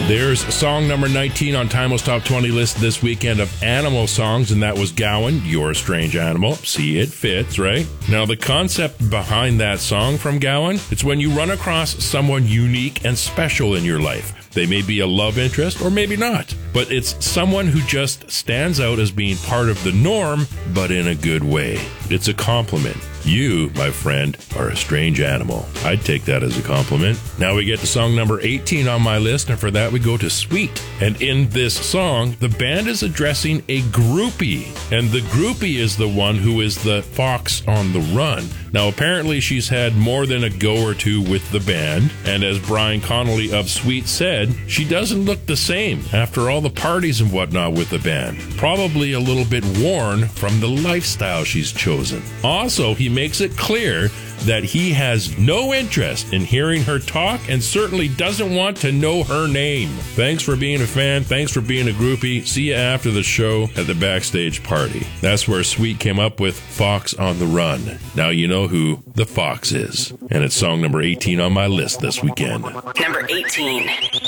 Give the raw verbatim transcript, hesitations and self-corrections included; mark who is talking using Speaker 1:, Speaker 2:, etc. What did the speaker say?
Speaker 1: There's song number nineteen on Timeless Top twenty list this weekend of animal songs, and that was Gowan, You're a Strange Animal. See, it fits, right? Now, the concept behind that song from Gowan, it's when you run across someone unique and special in your life. They may be a love interest or maybe not, but it's someone who just stands out as being part of the norm, but in a good way. It's a compliment. You, my friend, are a strange animal. I'd take that as a compliment. Now we get to song number eighteen on my list, and for that we go to Sweet. And in this song, the band is addressing a groupie, and the groupie is the one who is the fox on the run. Now, apparently she's had more than a go or two with the band, and as Brian Connolly of Sweet said, she doesn't look the same after all the parties and whatnot with the band. Probably a little bit worn from the lifestyle she's chosen. Also, he makes it clear that he has no interest in hearing her talk and certainly doesn't want to know her name. Thanks for being a fan. Thanks for being a groupie. See you after the show at the backstage party. That's where Sweet came up with Fox on the Run. Now you know who the fox is. And it's song number eighteen on my list this weekend.
Speaker 2: Number eighteen.